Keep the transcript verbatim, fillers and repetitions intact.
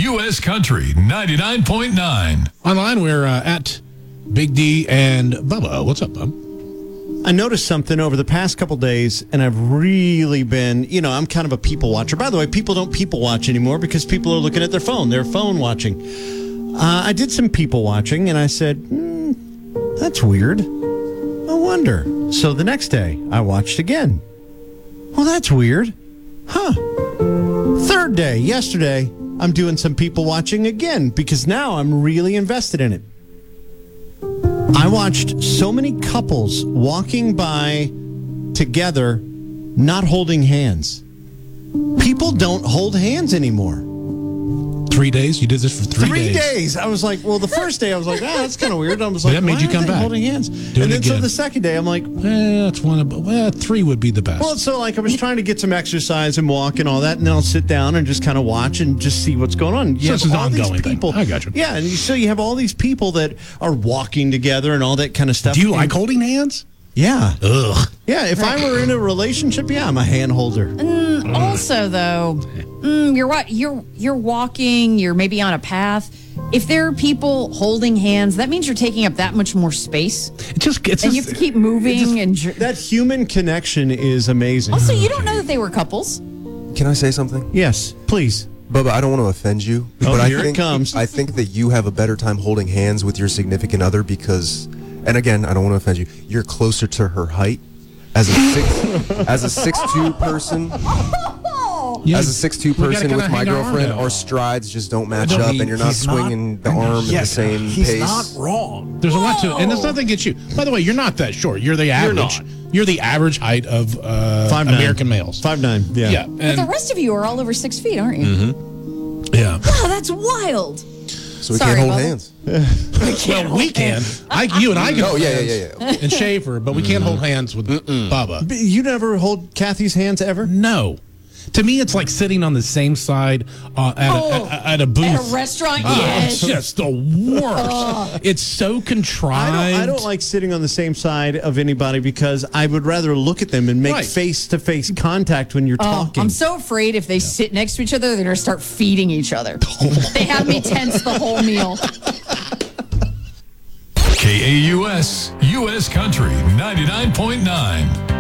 U S Country ninety-nine point nine. Online, we're uh, at Big D and Bubba. What's up, Bub? I noticed something over the past couple days, and I've really been, you know, I'm kind of a people watcher. By the way, people don't people watch anymore because people are looking at their phone. They're phone watching. Uh, I did some people watching, and I said, hmm, that's weird. I wonder. So the next day, I watched again. Well, that's weird. Huh. Third day, yesterday, I'm doing some people watching again because now I'm really invested in it. I watched so many couples walking by together, not holding hands. People don't hold hands anymore. Three days? You did this for three, Three days? Three days. I was like, well, the first day I was like, ah, that's kind of weird. I was like, that made why you come aren't they back? holding hands? Do and it then so again. the second day, I'm like, Eh, that's one of, well, three would be the best. well, so like I was trying to get some exercise and walk and all that, and then I'll sit down and just kind of watch and just see what's going on. You So have it's an all these ongoing thing. people. I got you. Yeah, and you, so you have all these people that are walking together and all that kind of stuff. Do you And- like holding hands? Yeah. Ugh. Yeah, if I were in a relationship, yeah, I'm a hand holder. Mm, also, though, mm, you're what you're you're walking. You're maybe on a path. If there are people holding hands, that means you're taking up that much more space, It just it's and just, you have to keep moving. and dr- That human connection is amazing. also, you don't know that they were couples. Can I say something? Yes, please. Bubba, I don't want to offend you, Oh, but I here it think comes. I think that you have a better time holding hands with your significant other because, and again, I don't want to offend you. You're closer to her height as a six as a six two person. Yeah, As a six two we gotta person kinda with my hang our arm girlfriend, down. our strides just don't match Don't up, he- and you're not he's not- swinging the arm at the Yes, same He's pace. not wrong. There's a lot to it, and it's nothing against you. By the way, you're not that short. You're the average. not. You're the average height of uh, Five nine. American males. Five nine. Yeah. Yeah, But the and rest of you are all over six feet, aren't you? yeah. Oh, that's wild. So we Sorry, can't hold Bubba. hands. Well, we can. I, you and I can. Oh hold yeah, yeah, hands yeah, yeah. And Schaefer, but we can't hold hands with Bubba. But you never hold Kathy's hands ever? No. To me, it's like sitting on the same side uh, at, Oh, a, at, at a booth. At a restaurant, Oh, yes. it's just the worst. It's so contrived. I don't, I don't like sitting on the same side of anybody because I would rather look at them and make Right. face-to-face contact when you're Oh, talking. I'm so afraid if they sit next to each other, they're going to start feeding each other. They have me tense the whole meal. K A U S, U S Country ninety-nine point nine.